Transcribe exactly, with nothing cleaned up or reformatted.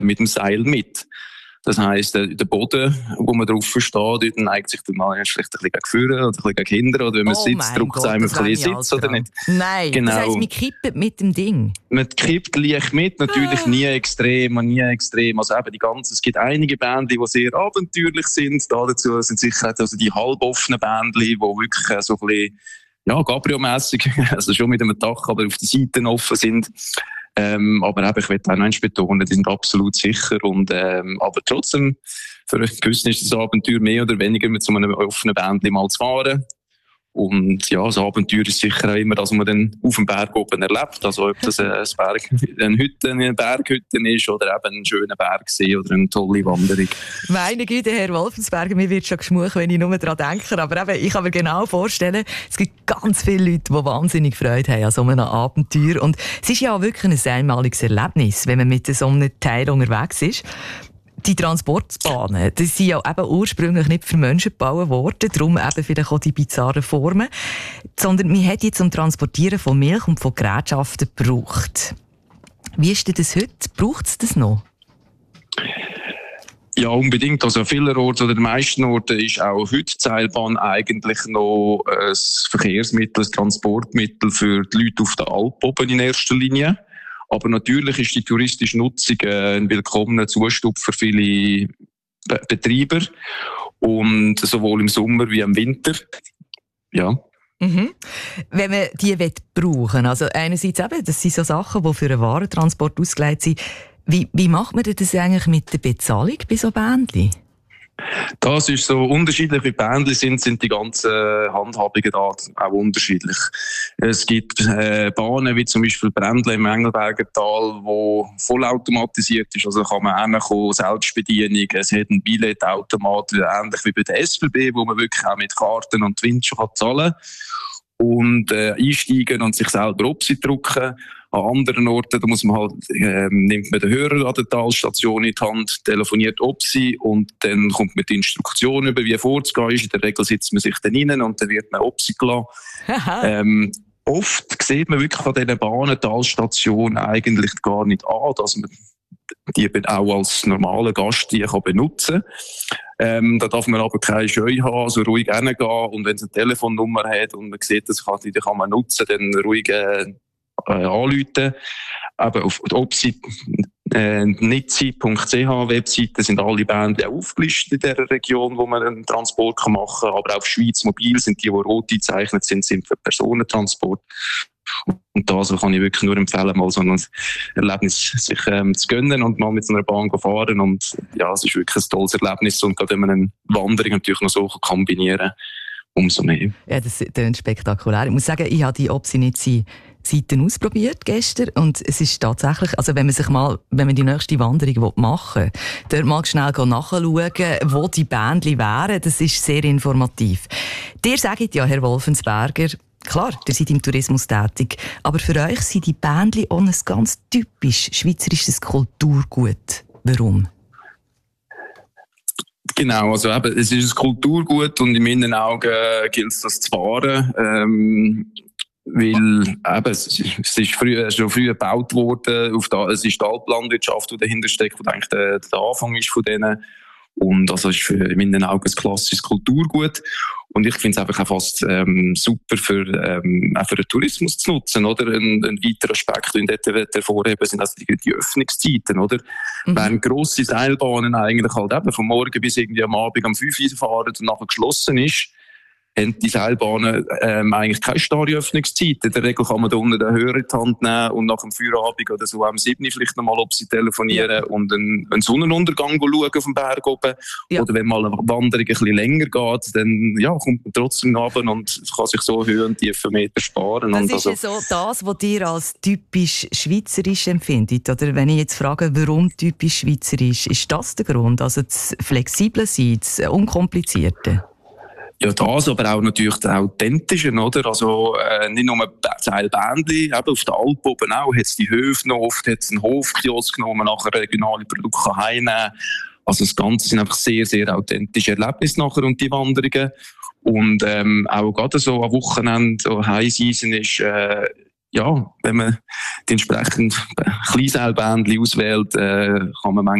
mit dem Seil mit. Das heisst, der Boden, wo man drauf steht, dort neigt sich dann mal vielleicht ein bisschen gegen vorne oder ein bisschen gegen hinten. Oder wenn man oh sitzt, drückt es einem ein bisschen Sitz, oder nicht? Nein, genau. Das heisst, man kippt mit dem Ding? Man kippt leicht mit, natürlich ah. nie extrem, nie extrem. Also eben die ganzen, es gibt einige Bändchen, die sehr abenteuerlich sind. Da dazu sind sicher also die halboffenen Bändchen, die wirklich so ein bisschen, ja, Gabriel-mässig, also schon mit einem Dach, aber auf den Seiten offen sind. Ähm, aber eben, ich will auch noch eins betonen, die sind absolut sicher. Und, ähm, aber trotzdem, für einen gewissen ist das Abenteuer mehr oder weniger mit so einem offenen Bändchen mal zu fahren. Und ja, das Abenteuer ist sicher auch immer, dass man dann auf dem Berg oben erlebt. Also ob das ein Berg, eine Hütte, eine Berghütte ist oder eben ein schöner Bergsee oder eine tolle Wanderung. Meine Güte, Herr Wolfensberger, mir wird schon geschmuch, wenn ich nur daran denke. Aber eben, ich kann mir genau vorstellen, es gibt ganz viele Leute, die wahnsinnig Freude haben an so einem Abenteuer. Und es ist ja auch wirklich ein einmaliges Erlebnis, wenn man mit so einem Teil unterwegs ist. Die Transportbahnen, die sind ja eben ursprünglich nicht für Menschen gebaut worden, darum eben vielleicht auch die bizarren Formen, sondern man hat jetzt zum Transportieren von Milch und von Gerätschaften gebraucht. Wie ist denn das heute? Braucht es das noch? Ja, unbedingt. Also an vielen Orten oder den meisten Orten ist auch heute die Seilbahn eigentlich noch ein Verkehrsmittel, ein Transportmittel für die Leute auf der Alp oben in erster Linie. Aber natürlich ist die touristische Nutzung ein willkommener Zustupf für viele Be- Betreiber. Und sowohl im Sommer wie im Winter. Ja. Mhm. Wenn man die brauchen will, also einerseits eben, das sind so Sachen, die für einen Warentransport ausgelegt sind. Wie, wie macht man das eigentlich mit der Bezahlung bei so Bändchen? Das ist so unterschiedlich, wie Bändchen sind, sind die ganzen Handhabungen da auch unterschiedlich. Es gibt äh, Bahnen wie zum Beispiel Brändle im Engelberger Tal, wo vollautomatisiert ist, also kann man hinkommen, Selbstbedienung, es hat einen Billetautomat, ähnlich wie bei der S B B, wo man wirklich auch mit Karten und Twint schon zahlen kann. Und äh, einsteigen und sich selber Opsi drucken. An anderen Orten, da muss man halt, äh, nimmt man den Hörer an der Talstation in die Hand, telefoniert Opsi und dann kommt man die Instruktion über, wie vorzugehen ist. In der Regel sitzt man sich dann rein und dann wird man Opsi gelassen. ähm, oft sieht man wirklich an diesen Bahnen, Talstation eigentlich gar nicht an, dass man die auch als normalen Gast die kann benutzen kann. Ähm, da darf man aber keine Scheu haben, so ruhig hingehen. Und wenn es eine Telefonnummer hat und man sieht, das kann, die kann man nutzen, dann ruhig äh, äh, anrufen. Aber auf der Opsi äh, nitzi punkt c h Webseite sind alle Bändchen aufgelistet in dieser Region, wo man einen Transport machen kann. Aber auf Schweiz Mobil sind die, die rot gezeichnet sind, sind für Personentransport. Und da so kann ich wirklich nur empfehlen, mal so ein Erlebnis sich ähm, zu gönnen und mal mit so einer Bahn fahren. Und ja, es ist wirklich ein tolles Erlebnis. Und gerade wenn man eine Wanderung natürlich noch so kombinieren kann, umso mehr. Ja, das klingt spektakulär. Ich muss sagen, ich habe die Opsi-Nitzi Seiten ausprobiert gestern und es ist tatsächlich, also wenn man sich mal, wenn man die nächste Wanderung machen will, dort mal schnell nachschauen, wo die Bändchen wären, das ist sehr informativ. Dir sagt ja, Herr Wolfensberger, klar, ihr seid im Tourismus tätig, aber für euch sind die Bändchen auch ein ganz typisch schweizerisches Kulturgut. Warum? Genau, also eben, es ist ein Kulturgut und in meinen Augen gilt es, das zu wahren. Ähm, weil eben, es ist, es ist früh, schon früh gebaut worden, auf der, es ist die Alplandwirtschaft, die dahinter steckt, die eigentlich der, der Anfang ist von denen. Und also ist für, in meinen Augen ein klassisches Kulturgut. Und ich finde es einfach auch fast ähm, super für, ähm, auch für den Tourismus zu nutzen, oder? Ein, ein weiterer Aspekt, den ich dort hervorheben, sind also die, die Öffnungszeiten, oder? Mhm. Während grosse Seilbahnen eigentlich halt eben von morgen bis irgendwie am Abend um fünf Uhr fahren und nachher geschlossen ist, haben die Seilbahnen ähm, eigentlich keine starre Öffnungszeit. In der Regel kann man da unten den Hörer in die Hand nehmen und nach dem Feierabend oder so am sieben vielleicht nochmal ob sie telefonieren ja. und einen, einen Sonnenuntergang schauen auf dem Berg oben. Ja. Oder wenn mal eine Wanderung ein bisschen länger geht, dann ja, kommt man trotzdem runter und kann sich so Höhen und tiefen Meter sparen. Das und ist also, ja so das, was ihr als typisch schweizerisch empfindet. Oder wenn ich jetzt frage, warum typisch schweizerisch, ist das der Grund? Also das Flexible sein, das Unkomplizierte? Ja, das, aber auch natürlich das Authentische, oder? Also, äh, nicht nur Seilbändchen, eben auf der Alp oben auch, hat es die Höfe noch, oft hat es einen Hofkiosk noch, wo man nachher regionale Produkte heimnehmen kann. Also, das Ganze sind einfach sehr, sehr authentische Erlebnisse nachher und die Wanderungen. Und, ähm, auch gerade so am Wochenende, so High Season ist, äh, ja, wenn man die entsprechend Kleinseilbändchen auswählt, äh, kann man manchmal